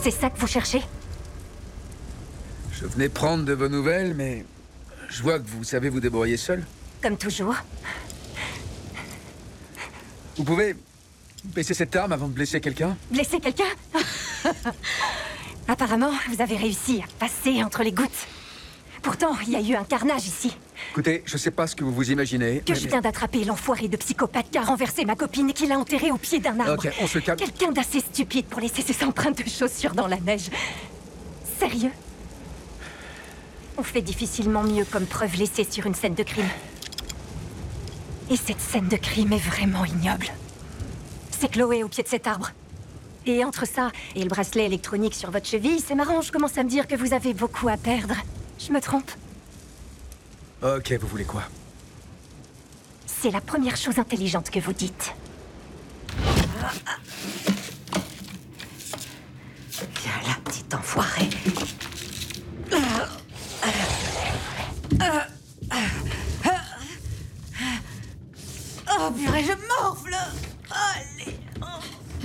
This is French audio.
C'est ça que vous cherchez? Je venais prendre de vos nouvelles, mais je vois que vous savez vous débrouiller seul. Comme toujours. Vous pouvez baisser cette arme avant de blesser quelqu'un? Blesser quelqu'un? Apparemment, vous avez réussi à passer entre les gouttes. Pourtant, il y a eu un carnage ici. Écoutez, je sais pas ce que vous vous imaginez. Que je viens d'attraper l'enfoiré de psychopathe qui a renversé ma copine et qui l'a enterrée au pied d'un arbre. Ok, on se calme. Quelqu'un d'assez stupide pour laisser ses empreintes de chaussures dans la neige. Sérieux? On fait difficilement mieux comme preuve laissée sur une scène de crime. Et cette scène de crime est vraiment ignoble. C'est Chloé au pied de cet arbre. Et entre ça et le bracelet électronique sur votre cheville, c'est marrant, je commence à me dire que vous avez beaucoup à perdre. Je me trompe? Ok, vous voulez quoi? C'est la première chose intelligente que vous dites. Viens là, petit enfoiré. Oh purée, je morfle. Allez.